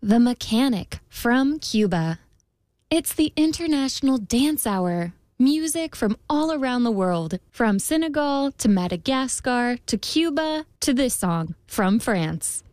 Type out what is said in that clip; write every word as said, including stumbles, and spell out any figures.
The Mechanic from Cuba. It's the International Dance Hour. Music from all around the world, from Senegal to Madagascar to Cuba to this song from France.